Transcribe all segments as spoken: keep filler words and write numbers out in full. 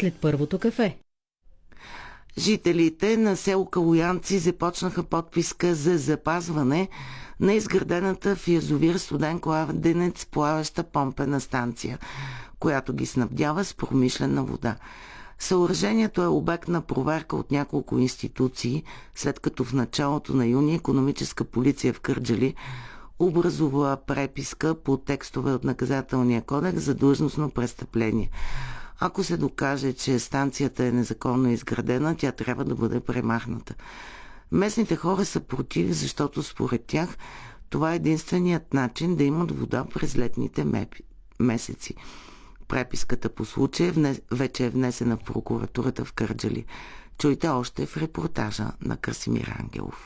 след първото кафе. Жителите на село Калоянци започнаха подписка за запазване на изградената в язовир Студен кладенец плаваща помпена станция, която ги снабдява с промишлена вода. Съоръжението е обект на проверка от няколко институции, след като в началото на юни икономическа полиция в Кърджали образува преписка по текстове от наказателния кодекс за длъжностно престъпление. Ако се докаже, че станцията е незаконно изградена, тя трябва да бъде премахната. Местните хора са против, защото според тях това е единственият начин да имат вода през летните месеци. Преписката по случая внес... вече е внесена в прокуратурата в Кърджали. Чуйте още в репортажа на Красимир Ангелов.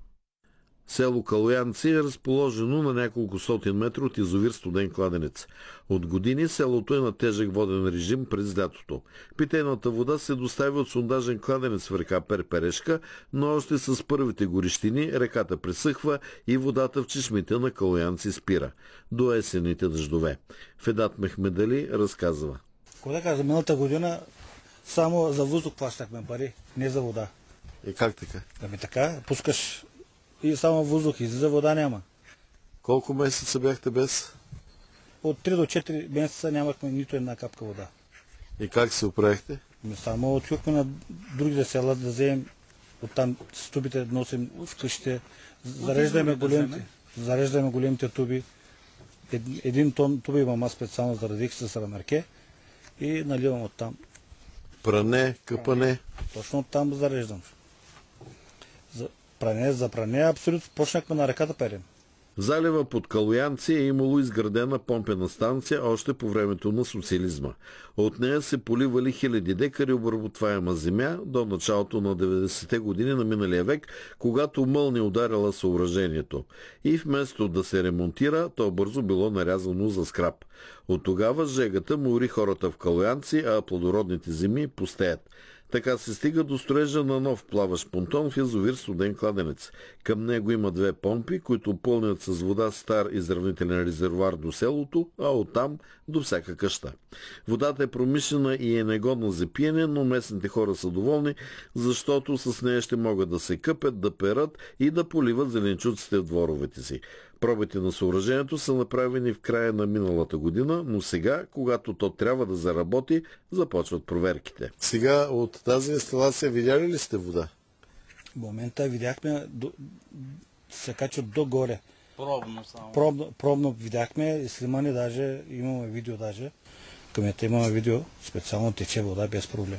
Село Калоянци е разположено на няколко сотен метра от язовир Студен кладенец. От години селото е на тежък воден режим през лятото. Питейната вода се доставя от сондажен кладенец в река Перперешка, но още с първите горещини реката пресъхва и водата в чешмите на Калоянци спира. До есенните дъждове. Федат Мехмедали разказва. Кога каза, миналата година само за въздух плащахме пари, не за вода. И как така? Ами така, пускаш и само въздух, и за вода няма. Колко месеца бяхте без? От три до четири месеца нямахме нито една капка вода. И как се оправихте? Само отчухме на другите села да вземем оттам стубите, носим в къщите, зареждаме големите, зареждаме големите туби. Един тон туби имам аз специално заради с рамерке и наливам оттам. Пране, къпане? Точно оттам зареждам. За пране, за пране, абсолютно почнахме на реката перем. В залива под Калоянци е имало изградена помпена станция още по времето на социализма. От нея се поливали хиляди декари обработваема земя до началото на деветдесетте години на миналия век, когато мълния ударила съоръжението. И вместо да се ремонтира, то бързо било нарязано за скрап. От тогава жегата мори хората в Калоянци, а плодородните земи пустеят. Така се стига до строежа на нов плаващ понтон в язовир Студен кладенец. Към него има две помпи, които пълнят с вода стар изравнителен резервоар до селото, а оттам до всяка къща. Водата е промишлена и е негодна за пиене, но местните хора са доволни, защото с нея ще могат да се къпят, да перат и да поливат зеленчуците в дворовете си. Пробите на съоръжението са направени в края на миналата година, но сега, когато то трябва да заработи, започват проверките. Сега от тази инсталация видяли ли сте вода? В момента видяхме, до, се качва догоре. Пробно само. Пробно, пробно видяхме и снимане, даже имаме видео даже. Къмето имаме видео, специално тече вода без проблем.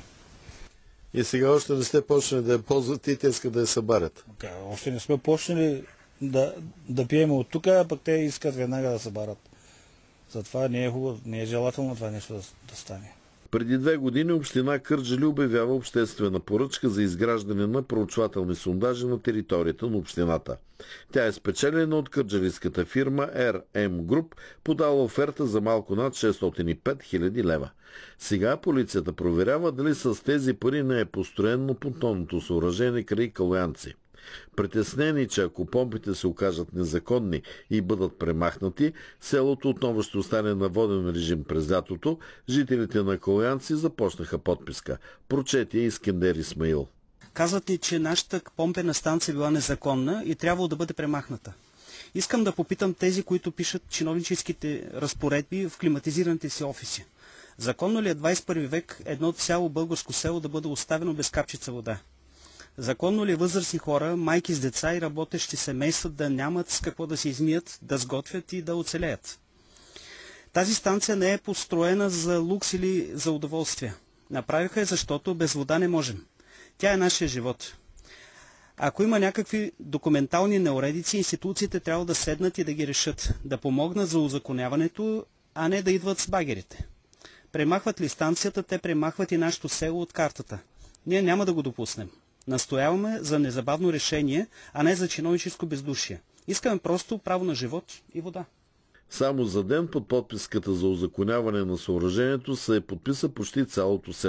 И сега още не сте почнали да я ползвате и те искат да я събарят? Okay, още не сме почнали да, да пием от тук, а пък те искат веднага да събарат. Затова не е хубаво, не е желателно това нещо да, да стане. Преди две години община Кърджали обявява обществена поръчка за изграждане на проучвателни сондажи на територията на общината. Тя е спечелена от кърджалийската фирма Р М Груп, подала оферта за малко над шестстотин и пет хиляди лева. Сега полицията проверява дали с тези пари не е построено понтонното съоръжение край Калоянци. Притеснени, че ако помпите се окажат незаконни и бъдат премахнати, селото отново ще остане на воден режим през лятото, жителите на Калоянци започнаха подписка. Прочете Искендер Исмаил. Казвате, че нашата помпена станция била незаконна и трябвало да бъде премахната. Искам да попитам тези, които пишат чиновническите разпоредби в климатизираните си офиси. Законно ли е двадесет и първи век едно цяло българско село да бъде оставено без капчица вода? Законно ли възрастни хора, майки с деца и работещи семейства да нямат с какво да се измият, да сготвят и да оцелеят? Тази станция не е построена за лукс или за удоволствие. Направиха я, защото без вода не можем. Тя е нашия живот. Ако има някакви документални неуредици, институциите трябва да седнат и да ги решат, да помогнат за узаконяването, а не да идват с багерите. Премахват ли станцията, те премахват и нашето село от картата. Ние няма да го допуснем. Настояваме за незабавно решение, а не за чиновническо бездушие. Искаме просто право на живот и вода. Само за ден под подписката за узаконяване на съоръжението се подписа почти цялото село.